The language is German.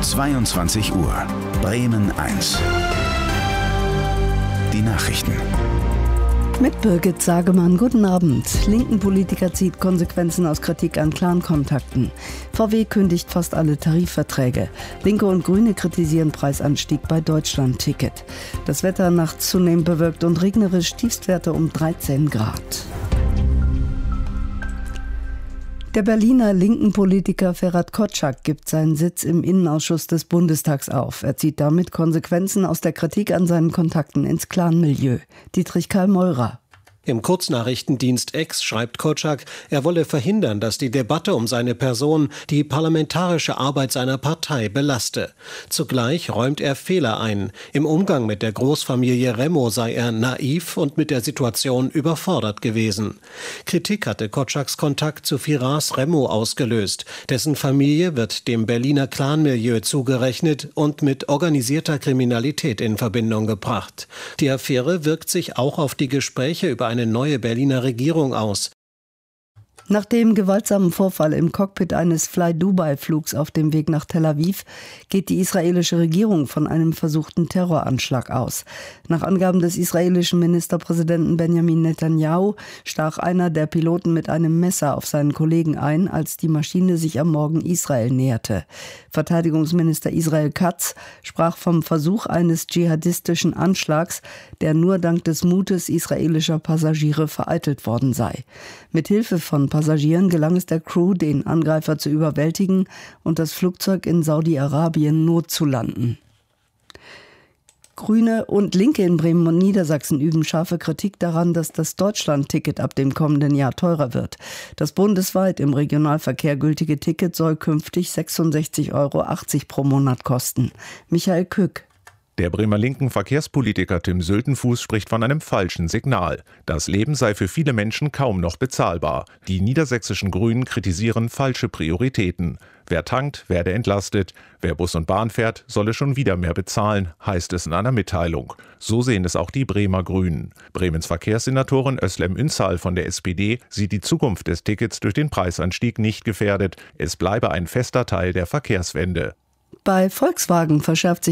22 Uhr. Bremen 1. Die Nachrichten. Mit Birgit Sagemann, guten Abend. Linken Politiker zieht Konsequenzen aus Kritik an Clan-Kontakten. VW kündigt fast alle Tarifverträge. Linke und Grüne kritisieren Preisanstieg bei Deutschland-Ticket. Das Wetter nachts zunehmend bewölkt und regnerisch, Tiefstwerte um 13 Grad. Der Berliner linken Politiker Ferhat Kotschak gibt seinen Sitz im Innenausschuss des Bundestags auf. Er zieht damit Konsequenzen aus der Kritik an seinen Kontakten ins Clanmilieu. Dietrich Karl Meurer. Im Kurznachrichtendienst X schreibt Kotschak, er wolle verhindern, dass die Debatte um seine Person die parlamentarische Arbeit seiner Partei belaste. Zugleich räumt er Fehler ein. Im Umgang mit der Großfamilie Remo sei er naiv und mit der Situation überfordert gewesen. Kritik hatte Kotschaks Kontakt zu Firas Remo ausgelöst. Dessen Familie wird dem Berliner Clanmilieu zugerechnet und mit organisierter Kriminalität in Verbindung gebracht. Die Affäre wirkt sich auch auf die Gespräche über eine neue Berliner Regierung aus. Nach dem gewaltsamen Vorfall im Cockpit eines Fly-Dubai-Flugs auf dem Weg nach Tel Aviv geht die israelische Regierung von einem versuchten Terroranschlag aus. Nach Angaben des israelischen Ministerpräsidenten Benjamin Netanyahu stach einer der Piloten mit einem Messer auf seinen Kollegen ein, als die Maschine sich am Morgen Israel näherte. Verteidigungsminister Israel Katz sprach vom Versuch eines dschihadistischen Anschlags, der nur dank des Mutes israelischer Passagiere vereitelt worden sei. Mithilfe von Passagieren gelang es der Crew, den Angreifer zu überwältigen und das Flugzeug in Saudi-Arabien notzulanden. Grüne und Linke in Bremen und Niedersachsen üben scharfe Kritik daran, dass das Deutschland-Ticket ab dem kommenden Jahr teurer wird. Das bundesweit im Regionalverkehr gültige Ticket soll künftig 66,80 € pro Monat kosten. Michael Kück. Der Bremer linken Verkehrspolitiker Tim Söltenfuß spricht von einem falschen Signal. Das Leben sei für viele Menschen kaum noch bezahlbar. Die niedersächsischen Grünen kritisieren falsche Prioritäten. Wer tankt, werde entlastet. Wer Bus und Bahn fährt, solle schon wieder mehr bezahlen, heißt es in einer Mitteilung. So sehen es auch die Bremer Grünen. Bremens Verkehrssenatorin Özlem Ünsal von der SPD sieht die Zukunft des Tickets durch den Preisanstieg nicht gefährdet. Es bleibe ein fester Teil der Verkehrswende. Bei Volkswagen verschärft sich